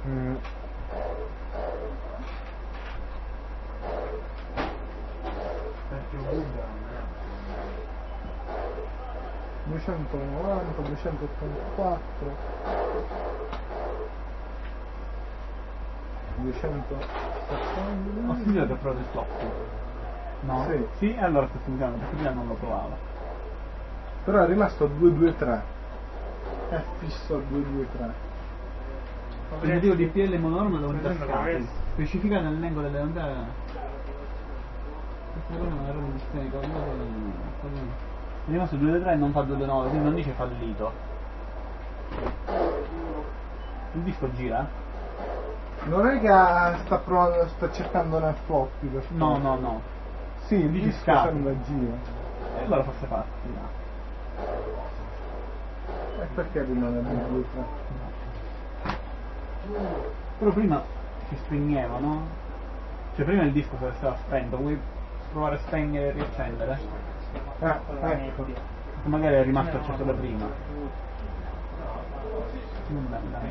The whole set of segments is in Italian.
Più Buddha 290, 284, 270. Ho sentito che provato il flop. No? Sì, allora sto sentendo, perché prima non lo provava. Però è rimasto a 223. È fisso a 223. Il tentativo di PL monorma da unità scatti. Specifica nell'elenco delle unità. Questa cosa è una errore di sistema. È rimasto 223 e non fa 229, quindi non dice fallito. Il disco gira? Non è che sta cercando nel floppy per No, no, no. Sì, il Dici disco scatto. sembra gira. E allora forse parti. E perché rimane a 223? Però prima si spegneva, no? Cioè prima il disco stava spento, vuoi provare a spegnere e riaccendere? Ecco. Perché magari è rimasto acceso da prima. Non dai.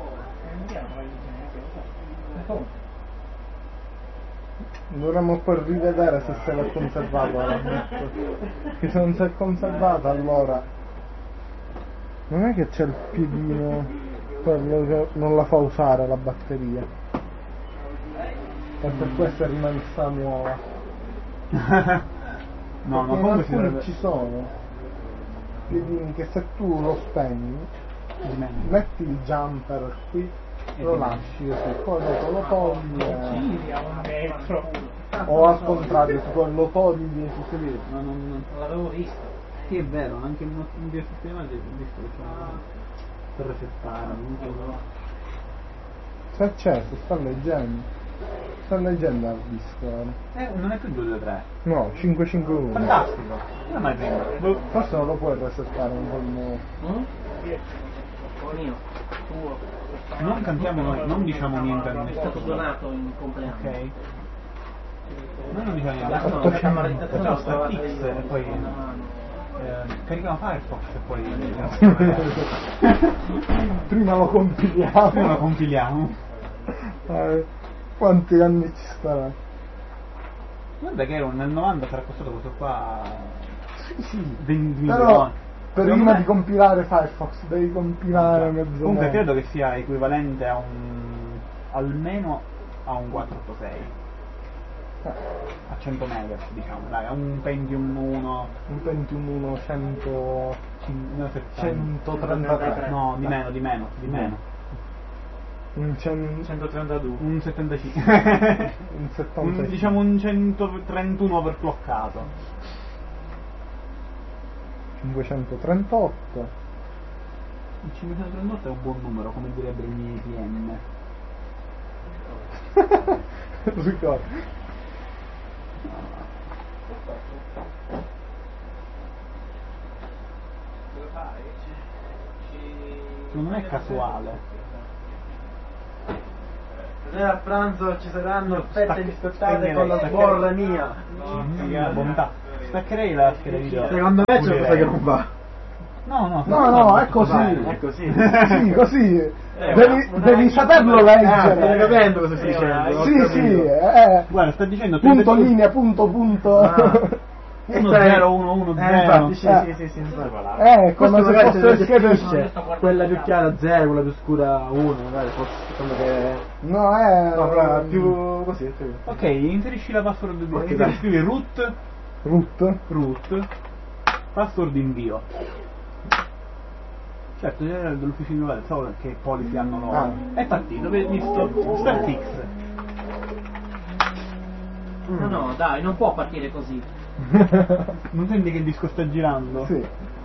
Dovremmo poi rivedere se se l'è conservato la batteria. Che se non si è conservata allora non è che c'è il piedino quello che non la fa usare la batteria e per questo è rimasta nuova. No, Perché ma comunque si in alcuni dovrebbe... ci sono piedini che se tu lo spegni metti il jumper qui, lo lasci così, poi dopo lo togli o al contrario tu poi lo togli e Posso dire? Non l'avevo visto. Sì, è vero, anche in diversi sistemi ho visto che c'era per resettare. se c'è, si sta leggendo al disco. Non è più 223. No, 551. Fantastico! Non è mai prima. Forse non lo puoi resettare un po' nuovo. Mio, tuo. Non cantiamo noi, non diciamo niente È stato all'inizio. donato in compleanno. Ok. Noi non diciamo niente. Facciamo StartX e poi carichiamo Firefox e poi Prima lo compiliamo. prima lo compiliamo. Quanti anni ci starà? Guarda che nel 90 sarà costato questo qua Sì. 20 Però milioni. prima di compilare Firefox devi compilare mezzo Comunque mondo. credo che sia equivalente a un almeno a un 486 a 100 MHz, diciamo, dai, a un Pentium 1 Un Pentium 1 133. no, di meno Un 132. un 75 un 75. diciamo un 131 overclockato. 538. Il 538 è un buon numero, come direbbero i miei PM. Ricordo. Non è casuale. Stasera a pranzo ci saranno fette bispettate con la staccherei. sborra mia. Che bontà. Staccherei la scheda video. Secondo me c'è qualcosa che non va. No, è così. È così. Sì, così. Devi saperlo leggere. Stai capendo cosa stai dicendo? Sì, Guarda, sta dicendo punto linea, punto. 10110. Infatti, sì. Come Questo se magari fosse se scrivere. quella più chiara 0, quella più scura 1, magari forse quello che No, è. no, però più così. Ok, inserisci la password di Ok, dai. scrivi root, password invio. Certo, c'era dell'ufficio di novella, so che policy hanno loro. È partito, visto? StartX. No, dai, non può partire così. Non senti che il disco sta girando? Sì.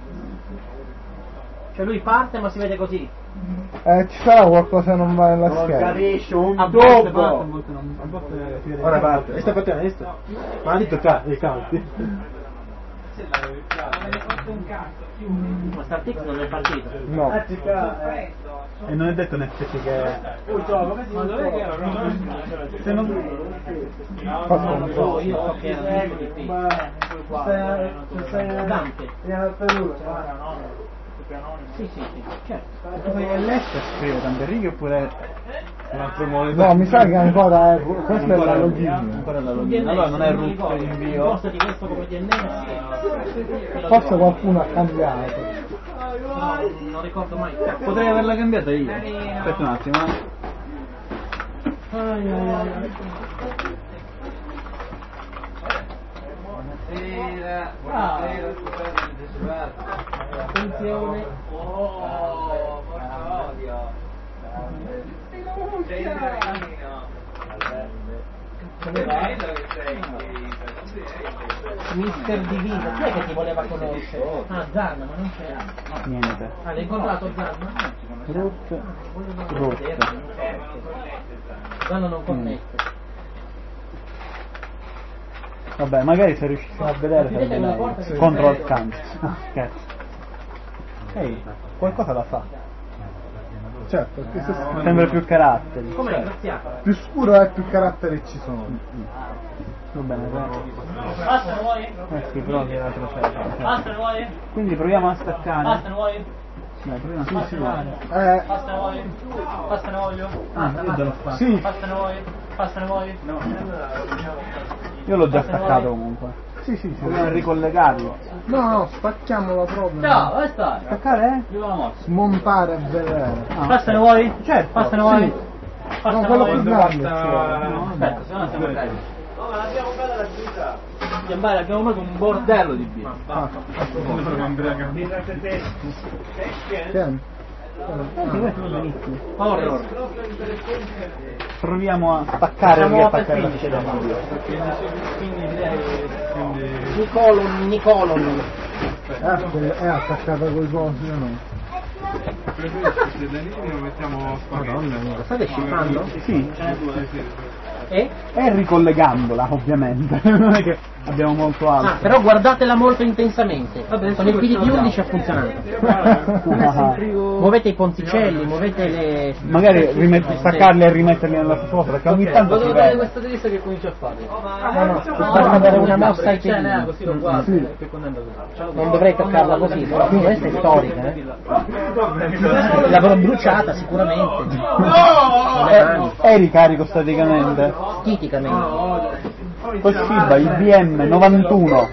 Cioè lui parte ma si vede così. Ci sarà qualcosa che non va nella Non scheda. capisci un A volte parte, a dopo. volte non. A volte si vede. Ora parte. E sta partendo, hai visto? Ma ha detto il canti. Ma StartX non è partito. No. E non è detto in effetti che. Ma dov'è che era? Se non. Io so che era di P. Dante. Sì, certo. Fai l'S a scrivere tante righe oppure Un altro modo. No, mi sa che ancora è. Questa è la login. Ancora la login. Allora non è root per invio. Forse di questo come DNS. Forse qualcuno ha cambiato. No, non ricordo mai. Potrei averla cambiata io. Aspetta un attimo. Buonasera, buonasera, attenzione. Oh, porca odio. Sei come va? Mister Divino, chi è che ti voleva conoscere? Ah, Zanna, ma non c'era. Niente. Ah, l'hai incontrato Zanna? Root. Zanna non connette. Vabbè, magari se riuscissimo a vedere sarebbe meglio. Control count. Ah, scherzo. Ehi, qualcosa la fa. Certo, perché se Sembra più caratteri. Com'è? Graziato. più scuro è più caratteri ci sono. Va bene, Basta, ne vuoi? sì, però che l'altro c'è. Basta, ne vuoi? Quindi proviamo a staccare. Basta, ne vuoi? Dai, proviamo a staccare. Basta, ne vuoi? Basta, ne voglio? Ah, io già l'ho fatto. Sì, Basta, ne vuoi? Basta, ne vuoi? No. Io l'ho già staccato comunque. sì, Proviamo a ricollegarlo. No, spacchiamola proprio. Ciao, dove stai? Staccare? Viva la morte. Smontare e vedere. Ah, Basta, ne vuoi? Certo. Basta, ne vuoi? No, Basta, ne quello vuoi? più grande. Aspetta, se no siamo preso. No, ma l'abbiamo comprata la birra. Abbiamo preso un bordello di birra. Tieni. Horror. Proviamo a staccare e Siamo riattaccare la per scheda finire. video. Nicolon. È attaccata coi cosi o no? Madonna mia. State scippando? Sì, Eh? e ricollegandola ovviamente. Non è che abbiamo molto altro. Ah, però guardatela molto intensamente. Con il PD11 ha funzionato. Muovete i ponticelli, muovete le... Magari staccarli e rimetterli nella stessa cosa, perché ogni tanto si vede. questa tedesca che comincia a fare. No, Basta dare una mossa ai piedi. Così lo guardo. Sì. Non dovrei toccarla così, però questa è storica, L'avrò bruciata sicuramente. Con le mani, E ricarico staticamente. titicamente. Col Shiba, il BM 91.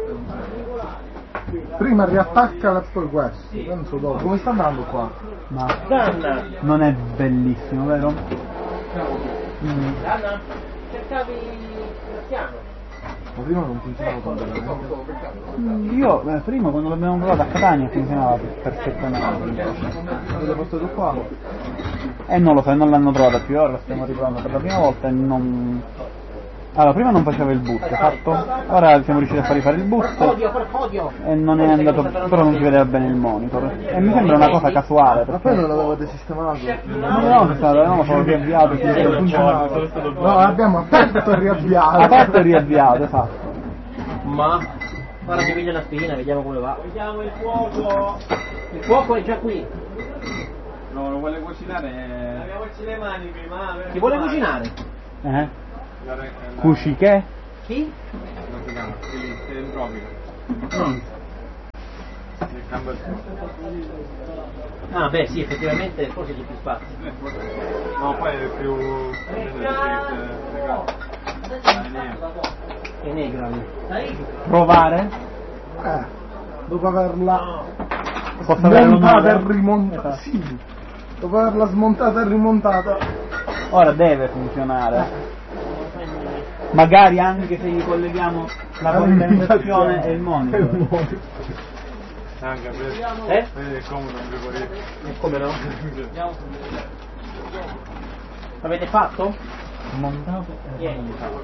Prima riattaccala e poi questo. Penso dopo. Come sta andando qua? Ma Danna! non è bellissimo, vero? Danna, cercavi Graziano. Ma prima non funzionava tanto bene. Io prima quando l'abbiamo provato a Catania funzionava perfettamente. L'ho portato qua. E non lo so, non l'hanno provata più, ora la stiamo riprovando per la prima volta e non... Allora, prima non faceva il boot, fatto? Ora siamo riusciti a far rifare il boot Podio! e non è andato, però non si vedeva bene il monitor. E mi sembra una cosa casuale, Ma poi perché... non l'avevate sistemato? No, sono riavviato, quindi non funzionava. No, abbiamo aperto e riavviato. Aperto e riavviato, esatto. Ma ora ti piglio una spina, vediamo come va. Vediamo il fuoco! Il fuoco è già qui. No, lo vuole cucinare. Laviamoci le mani prima. Chi vuole cucinare? Cuci che? Chi? Come si chiama? Il tropico. Il campo Ah beh sì, effettivamente forse c'è più spazio. no, poi è più. È negra lì. Provare? Dopo averla Posso avere smontata e l'onore? rimontata. Sì. Dopo averla smontata e rimontata. Ora deve funzionare. Magari anche se gli colleghiamo la condensazione e il monitor. Anche per. Vedi è comodo un frigorifero. E come no? L'avete fatto? Montato e Vieni. rimontato.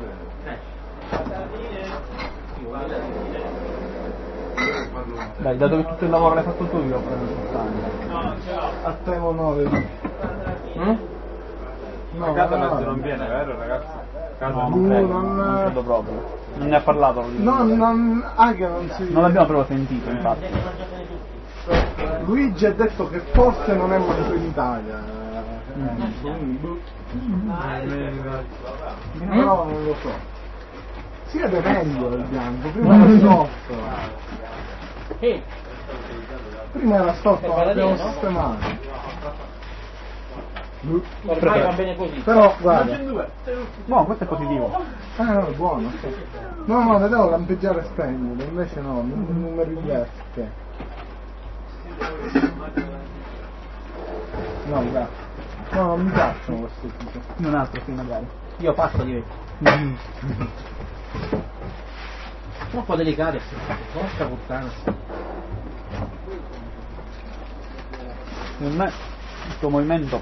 Dai, dato che tutto il lavoro l'hai fatto tu, io prendo soltanto. A te l'onore. A casa non viene, vero ragazzi? Casa Non credo, non- non credo proprio. Non ne ha parlato lui. No, anche non si... Non l'abbiamo proprio sentito, infatti. Luigi ha detto che forse non è manco in Italia. Però non lo so. Si vede meglio il bianco, prima era storto. Prima era storto, ma l'abbiamo sistemato. Ormai va bene così. Però guarda. No, questo è positivo. Ah no, è buono. Sì. No, vedevo lampeggiare e spegnere, invece no, numeri diversi. Che... No, grazie. No, non mi piacciono questi tipi. Un altro, sì, magari. Io passo di sono un po' delicate, sì. Porca puttana. Secondo me questo movimento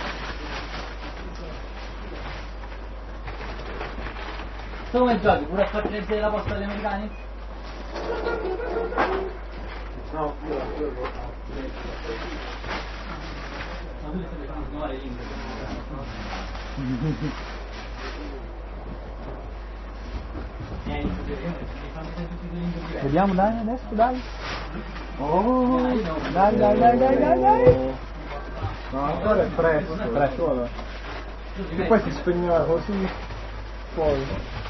Tu come giochi? Pure a far credere la posta agli americani? No, Ma tu le stai facendo nuove lingue. vediamo, dai, adesso, dai. Oh, dai. No, ancora è presto. E poi si spegneva così, poi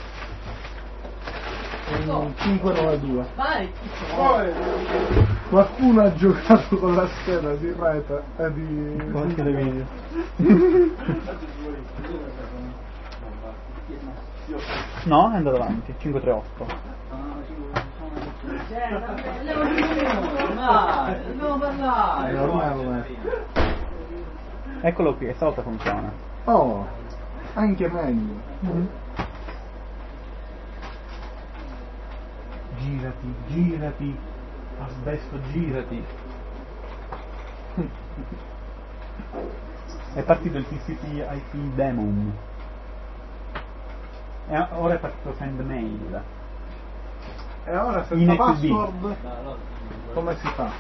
5-9-2. Qualcuno ha giocato con la scheda di rete e di televideo. No, è andato avanti, 5-3-8. Dobbiamo parlare! normale. Eccolo qui, e stavolta funziona. Oh, anche meglio. Girati, asbesto, girati. È partito il TCP/IP Demon. E ora è partito Send Mail. E ora In senza SD. password come si fa?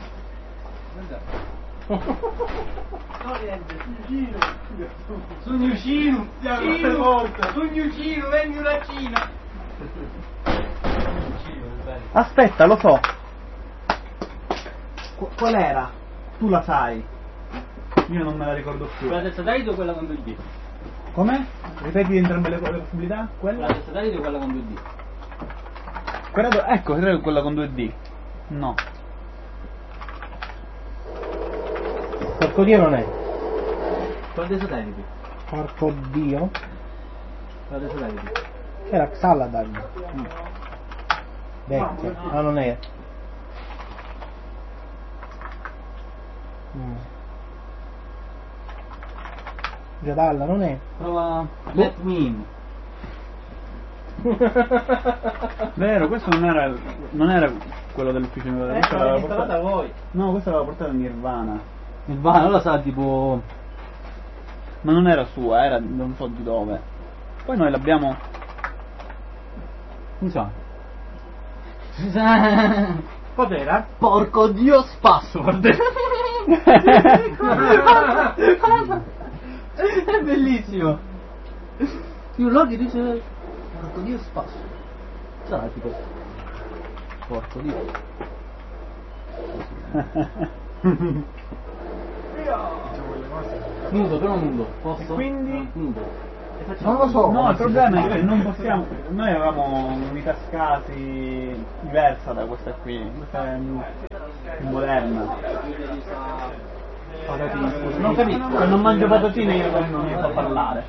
Sognucino, vendi una Cina! Aspetta, lo so. Qual era? Tu la sai. Io non me la ricordo più. Quella del satellite o quella con 2D? Come? Ripeti entrambe le possibilità? Quella del satellite o quella con 2D? Ecco, credo quella con 2D. No. Porco Dio non è. Quella dei satelliti? Porco Dio. Quella dei satelliti? Era Xaladan. Vecchia. No, non è. Giadalla non è. Prova Let Me In. Vero, questo non era quello dell'ufficio della L'avete installata voi. No, questo l'aveva portato Nirvana. Nirvana, allora sarà tipo... Ma non era sua, era non so di dove. Poi noi l'abbiamo. Non so. Cos'era? Porco Dio Password. È bellissimo. Io loghi dice porco Dio Password. Sarà tipo porco Dio. Nudo, però nudo. Posso? E quindi? Nudo. Non lo so. No, il problema è che non possiamo. Noi avevamo un'unità SCSI diversa da questa qui. Questa è moderna. Patatine, scusa. Non capisco, se non mangio patatine io non ne so parlare.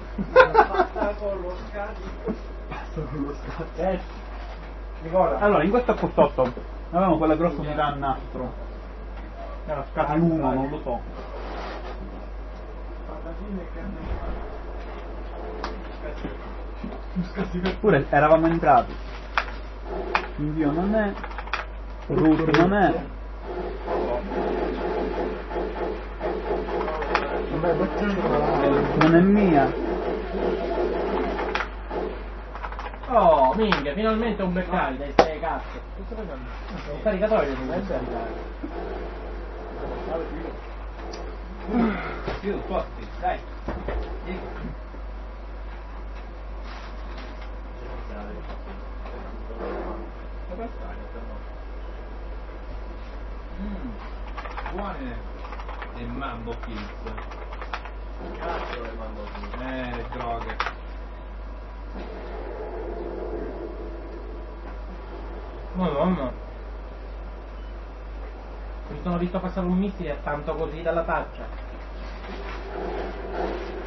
Allora, in questo Q8 avevamo quella grossa unità a nastro. Era SCSI 1, non lo so. Eppure eravamo entrati. Invio non è. Root non è. Non è mia. Oh, minchia, finalmente un beccari, dai, stai cazzo. Che sto facendo? Un caricatoio tu, Io sposti, dai. Buone e Mambo Kills. Cazzo le Mambo Kills. Le droghe. Madonna. Mi sono visto passare un missile tanto così dalla faccia.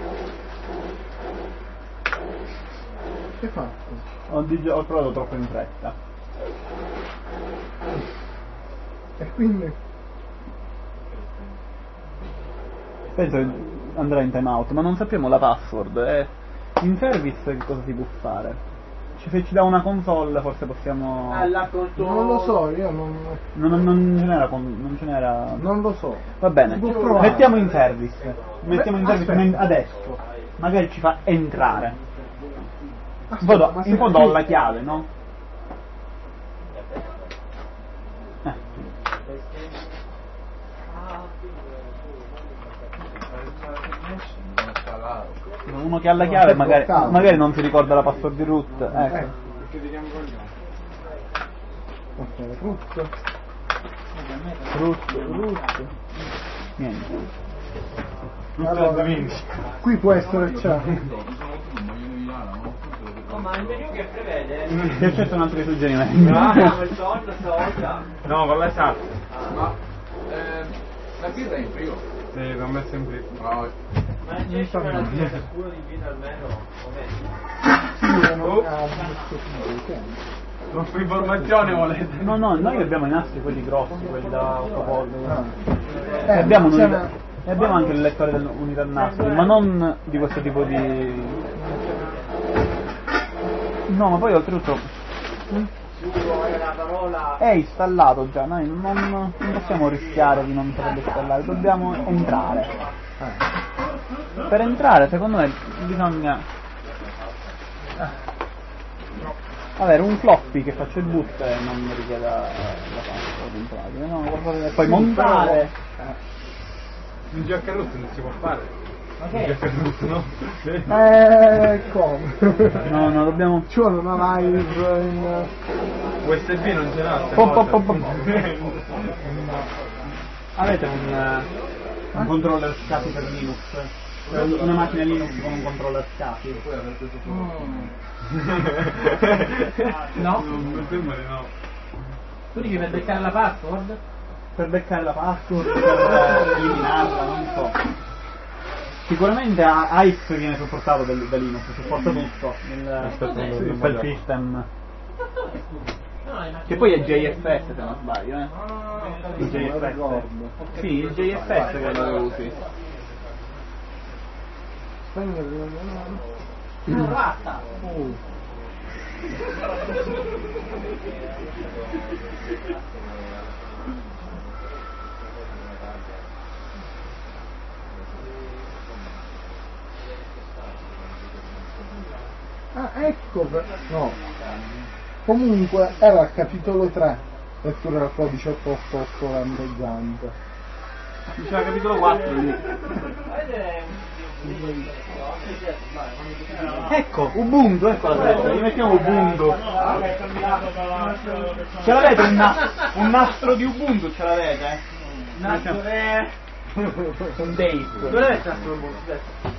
che hai fatto? Ho provato troppo in fretta. E quindi? Penso che andrà in time out, ma non sappiamo la password. In service che cosa si può fare? Se ci dà una console forse possiamo... Non lo so, io non... Non ce n'era... Non lo so. Va bene, Si può provare. mettiamo in service. Mettiamo in service aspetta. adesso. Magari ci fa entrare. Aspetta, ma In fondo ho la chiave, no? Uno che ha la chiave magari non si ricorda la password di root. Ecco. Perché ti chiamo coglione? Root. Niente. Allora, qui può essere c'è. Ma il menu che prevede? Ti accetto un altro suggerimento. No, con la chat. La birra è in frigo. Sì, l'ho messo in frigo. Ma c'è una birra sicuro di vino almeno? Non più informazione volete? No, noi abbiamo i nastri quelli grossi, quelli da 8 pollici. Abbiamo E abbiamo anche il lettore dell'unità nastri, ma non di questo tipo di... No, ma poi oltretutto è installato già, noi non possiamo rischiare di non saperlo installare, dobbiamo entrare. Per entrare secondo me bisogna avere un floppy che faccia il boot e non richieda la password in pratica, no? Qualcosa che poi montare. Un gioco a root non si può fare. Un gioco a root, no? Come? No, dobbiamo... Ci vuole una live in... USB non ce l'ha. Avete un controller SCSI per Linux? Una macchina Linux con un controller SCSI? No? Non sembra di no. Tu dici per beccare la password? Per beccare la password, per eliminarla, non so. Sicuramente ICE viene supportato da Linux, supporta tutto il file system. Che poi è JFS se non sbaglio, il JFS. Sì, il JFS che lo usi. Ratta! Ah, ecco, no. Comunque era al capitolo 3, lettura del codice 888 lampeggiante. Diceva capitolo 4 lì. Ecco, Ubuntu, ecco la testa, gli mettiamo Ubuntu. Ce l'avete un nastro di Ubuntu, ce l'avete? Nastro è... Un date. Dove è il nastro Ubuntu?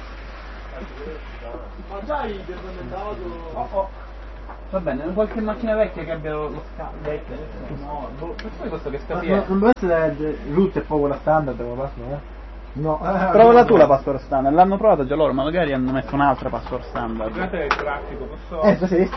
Ma già il depositato... Va bene, qualche macchina vecchia che abbia lo scambio. No, poi questo che Non scappa. può essere root e poi quella standard con la password, No, Provala tu la password standard, l'hanno provata già loro, ma magari hanno messo un'altra password standard. Guardate il traffico, posso... sì.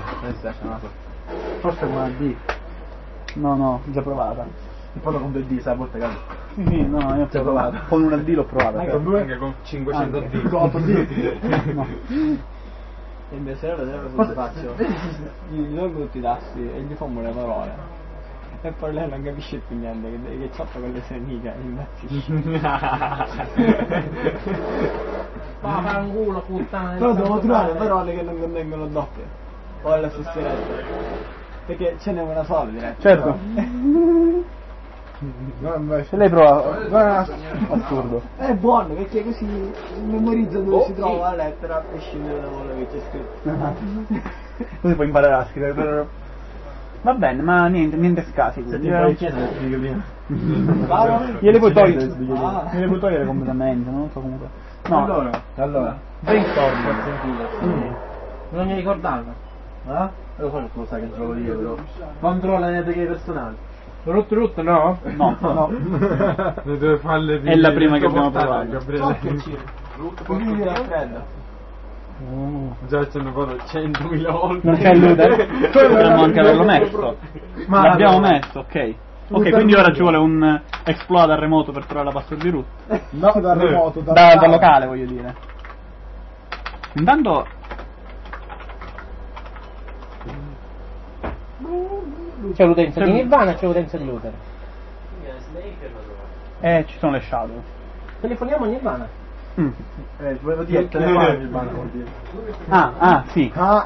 Forse con una D. No, già provata. E poi con 2D, sai, a volte cade. Sì, no, io ho Già provato. provata. Con una D l'ho provata. Anche però. con due? Anche con 500 Anche. D. Con 8D. No. E il mio server deve cosa faccio? Gli tolgo tutti i tasti e gli formo le parole. E poi lei non capisce più niente, che ciappa con le sue amiche e impazzisce. Ma fanculo, puttana. Però devo trovare parole che non contengono doppie. O alle stesse lettere. Perché ce n'è una sola diretta. Certo. no, invece. Se lei prova... Assurdo. È buono perché così memorizza dove si trova la lettera a prescindere da quello che c'è scritto. Così puoi imparare a scrivere. Va bene, ma niente scasi. Se ti fai in chiesa, ti spiego prima. Gliele puoi togliere. Ah. Gliele puoi togliere completamente, non so comunque. No. Allora. Brainstorm. Bisogna ricordarlo. Lo so che tu lo sai che trovo io, però. Controlla le tecniche personali. Root, no? No. Le due falle di... È la prima che abbiamo portata, provato. Gabriele. Così mi viene freddo. Già ce ne vado 100.000 volte. Non c'è il Luther? Potremmo anche averlo messo. Ma l'abbiamo messo, ok. Ok, quindi ora ci vuole un explode da remoto per trovare la password di root. No, da remoto, Da locale voglio dire. Intanto C'è l'utenza di Nirvana, c'è l'utenza di Luther. ci sono le shadow. Telefoniamo a Nirvana. Volevo dire, telefono il banco. Sì. Ah,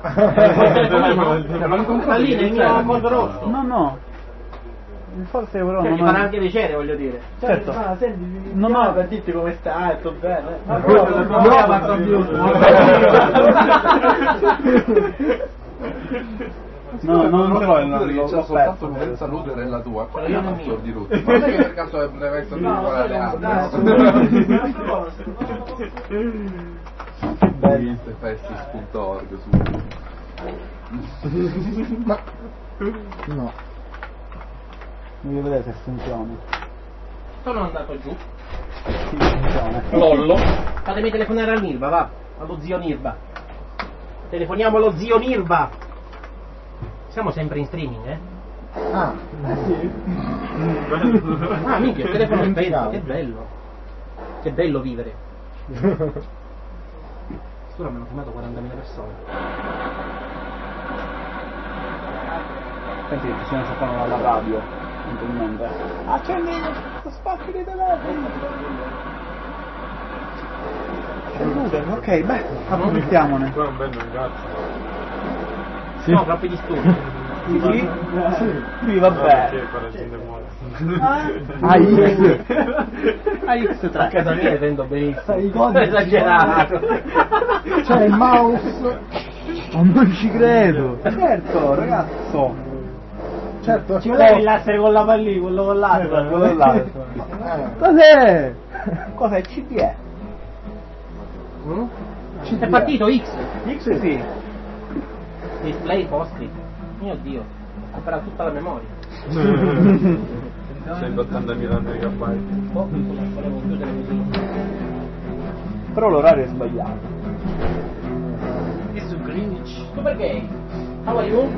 Ma lì nel mio coso rosso. No. Forse però Cioè, non ti fanno anche piacere, voglio dire. Certo. Senti, Non ho per dirti come stai, sto bene. no, No, non ce l'ho il C'è l'ho soltanto perso. l'utenza router e la tua. Qual è Io la non password mi- di root? Ma non è che per caso ne vai a quella le altre. Festis.org su. no. Voglio vedere se funziona. Sono andato giù. Sì, funziona. Lollo. Fatemi telefonare al Nirva, va. Allo zio Nirva. Telefoniamo allo zio Nirva. Siamo sempre in streaming, eh? Ah, Ah, minchia, il telefono spento, che bello. Che bello vivere. Ora mi hanno chiamato 40.000 persone. Senti che ci sono scappano dalla radio, eventualmente. Accendi lo spazio di telefono. Ok, beh, approfittiamone. Poi è un bel ragazzo. No, troppi disturbi. Sì, vabbè. Perché quella gente muore. AX3. A casa mia rendo benissimo. i codici Esagerato. c'è il mouse. Non ci credo. Certo, ragazzo. Certo, Ci volevi il laser con la pallina, quello con l'altro. Quello con l'altro. Cos'è? Cos'è CDE? È partito X. X sì. Display post-it. Mio Dio. Ho comprato tutta la memoria. 180.000 megabyte. Oh, volevo chiudere così. Però l'orario è sbagliato. E su Greenwich. Super gay. How are you?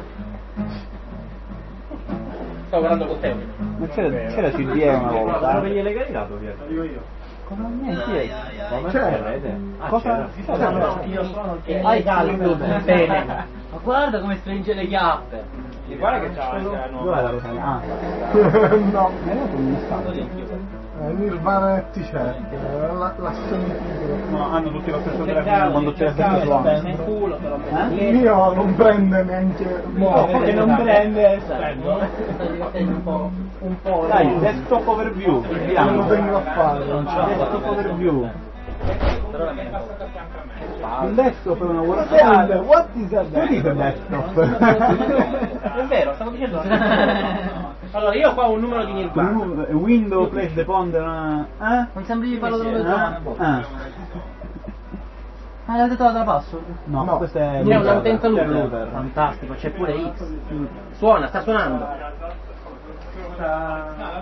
Stavo parlando con te. Ma c'era CDE una volta. Dove gliel'hai caricato, Pietro? Arrivo io. Cosa niente? C'era? Cosa? Io sono che hai caldo. Bene. Ma guarda come stringe le chiappe. Guarda che c'ha anche la Dov'è la Rosalia? Ah, no. è venuto un stato. Nirvana e T-shirt, la sentito. No, hanno tutti lo stesso telefono quando c'è la stessa suono. Nel culo, te lo Il mio non prende neanche che non prende. un po'. Dai, desktop overview. non lo Vediamo. tengo a fare. Desktop overview. Il desktop è una What is that? Che dico desktop? È vero, stavo dicendo. Allora, io ho qua un numero di Nirvana. Window place the ponder. Non sembri di farlo dove Ah, l'hai detto la password? no, No. questo è C'è un'utenza Luther. Luther. Fantastico, c'è pure X. Suona, sta suonando.